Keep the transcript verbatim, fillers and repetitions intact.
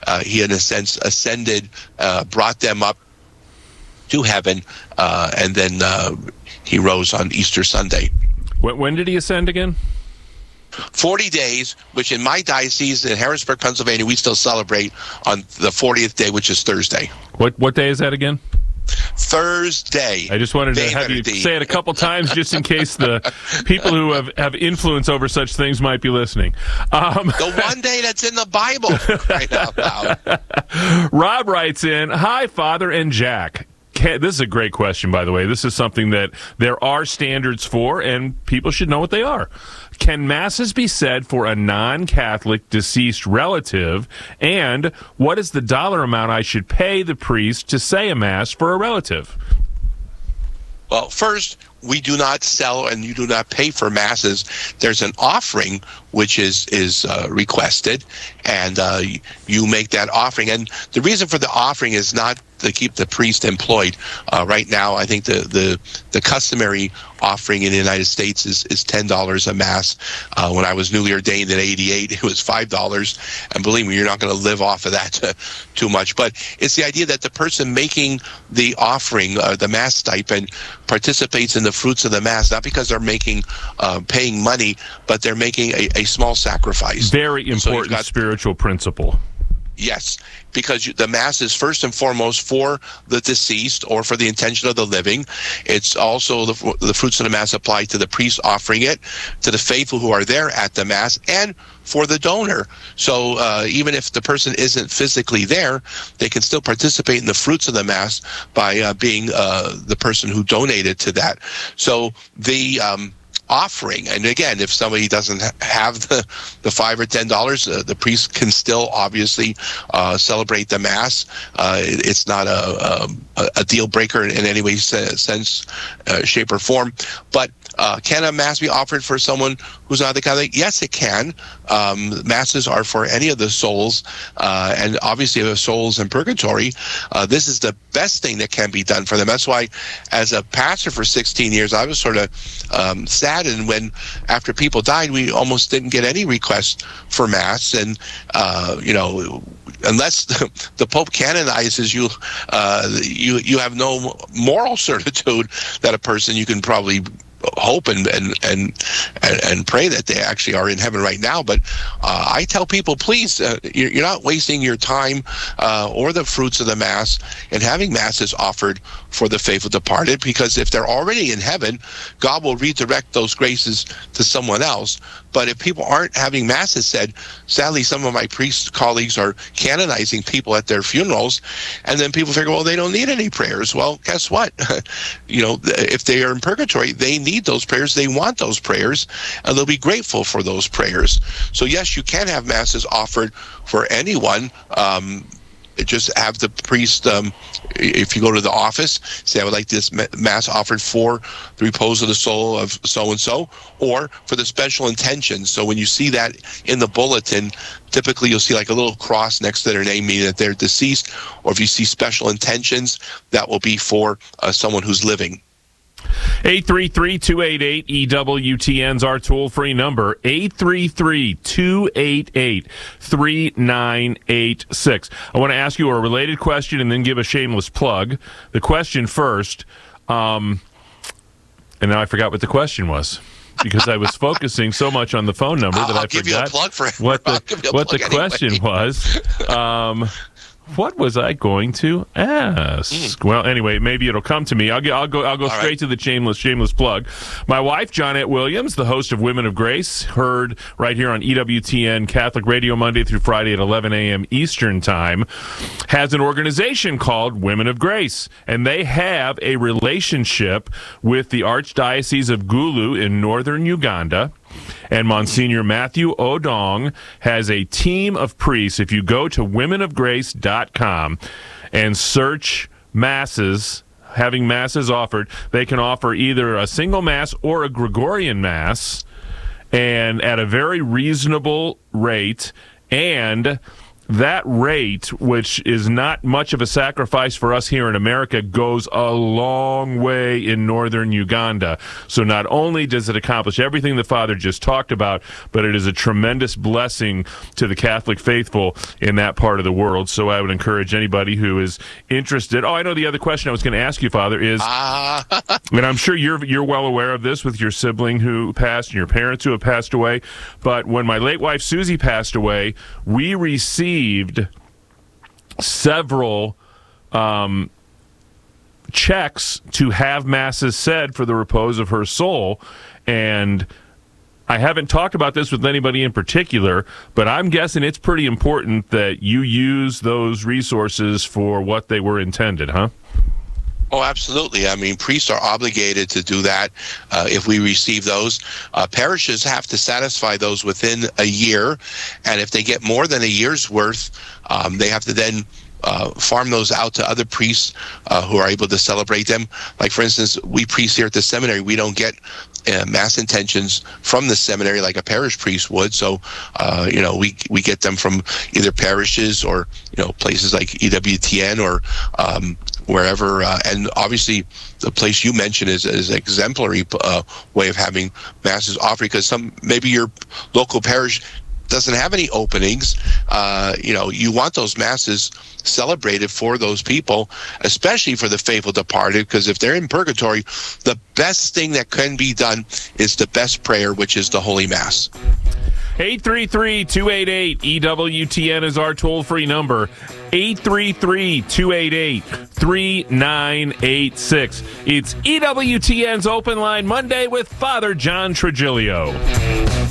uh, he in a sense ascended, uh, brought them up to heaven, uh, and then uh, he rose on Easter Sunday. When, when did he ascend again? forty days, which in my diocese in Harrisburg, Pennsylvania, we still celebrate on the fortieth day, which is Thursday. What what day is that again? Thursday. I just wanted to have you say it a couple times just in case the people who have, have influence over such things might be listening. Um, the one day that's in the Bible. Right out loud. Rob writes in, "Hi, Father and Jack. Can, this is a great question, by the way. This is something that there are standards for, and people should know what they are. Can masses be said for a non-Catholic deceased relative? And what is the dollar amount I should pay the priest to say a mass for a relative?" Well, first, we do not sell and you do not pay for masses. There's an offering which is is uh, requested, and uh, you make that offering. And the reason for the offering is not to keep the priest employed. Uh, right now, I think the, the, the customary offering in the United States is, is ten dollars a mass. Uh, when I was newly ordained in eighty-eight, it was five dollars. And believe me, you're not going to live off of that uh, too much. But it's the idea that the person making the offering, uh, the mass stipend, participates in the fruits of the mass, not because they're making, uh, paying money, but they're making a, a small sacrifice. Very important so got, spiritual principle. Yes, because you, the Mass is first and foremost for the deceased or for the intention of the living. It's also the, the fruits of the Mass apply to the priest offering it, to the faithful who are there at the Mass, and for the donor. So uh, even if the person isn't physically there, they can still participate in the fruits of the Mass by uh, being uh, the person who donated to that. So the... Um, offering, and again, if somebody doesn't ha- have the, the five or ten dollars, uh, the priest can still obviously uh, celebrate the Mass. Uh, it, it's not a, a, a deal breaker in, in any way, sense, uh, shape, or form. But uh, can a Mass be offered for someone who's not the Catholic? Yes, it can. Um, masses are for any of the souls, uh, and obviously if a soul's in purgatory, uh, this is the best thing that can be done for them. That's why, as a pastor for sixteen years, I was sort of um, sad. And when, after people died, we almost didn't get any requests for Mass. And, uh, you know, unless the, the Pope canonizes you, uh, you, you have no moral certitude that a person, you can probably hope and and, and and and pray that they actually are in heaven right now. But uh, I tell people, please, uh, you're, you're not wasting your time uh, or the fruits of the Mass in having Masses offered for the faithful departed, because if they're already in heaven, God will redirect those graces to someone else. But if people aren't having Masses said, sadly, some of my priest colleagues are canonizing people at their funerals, and then people figure, well, they don't need any prayers. Well, guess what? You know, if they are in purgatory, they need those prayers. They want those prayers, and they'll be grateful for those prayers. So yes, you can have Masses offered for anyone. Um, just have the priest, um, if you go to the office, say, I would like this Mass offered for the repose of the soul of so-and-so, or for the special intentions. So when you see that in the bulletin, typically you'll see like a little cross next to their name, meaning that they're deceased, or if you see special intentions, that will be for uh, someone who's living. eight three three, two eight eight, E W T N's our toll-free number, eight three three, two eight eight, three nine eight six. I want to ask you a related question and then give a shameless plug. The question first, um, and now I forgot what the question was, because I was focusing so much on the phone number that I'll I give forgot you a plug for what the, what the question anyway. was. Um What was I going to ask? Mm. Well, anyway, maybe it'll come to me. I'll get, I'll go. I'll go All straight right. to the shameless, shameless plug. My wife, Johnette Williams, the host of Women of Grace, heard right here on E W T N Catholic Radio Monday through Friday at eleven a.m. Eastern Time, has an organization called Women of Grace, and they have a relationship with the Archdiocese of Gulu in northern Uganda. And Monsignor Matthew Odong has a team of priests. If you go to women of grace dot com and search Masses, having Masses offered, they can offer either a single Mass or a Gregorian Mass, and at a very reasonable rate. And that rate, which is not much of a sacrifice for us here in America, goes a long way in northern Uganda. So not only does it accomplish everything the Father just talked about, but it is a tremendous blessing to the Catholic faithful in that part of the world. So I would encourage anybody who is interested. Oh, I know the other question I was going to ask you, Father, is, uh. and I'm sure you're you're well aware of this with your sibling who passed and your parents who have passed away, but when my late wife Susie passed away, we received several um, checks to have masses said for the repose of her soul. And I haven't talked about this with anybody in particular, but I'm guessing it's pretty important that you use those resources for what they were intended, huh? Oh, absolutely. I mean, priests are obligated to do that uh, if we receive those. Uh, parishes have to satisfy those within a year, and if they get more than a year's worth, um, they have to then uh, farm those out to other priests uh, who are able to celebrate them. Like, for instance, we priests here at the seminary, we don't get Uh, mass intentions from the seminary like a parish priest would. So, uh, you know, we we get them from either parishes or, you know, places like E W T N or um, wherever. Uh, and obviously, the place you mentioned is is an exemplary uh, way of having masses offered, because some maybe your local parish doesn't have any openings. Uh, you know, you want those masses celebrated for those people, especially for the faithful departed, because if they're in purgatory, the best thing that can be done is the best prayer, which is the Holy Mass. eight three three, two eight eight, E W T N is our toll-free number. eight three three, two eight eight, three nine eight six. It's E W T N's Open Line Monday with Father John Trigilio.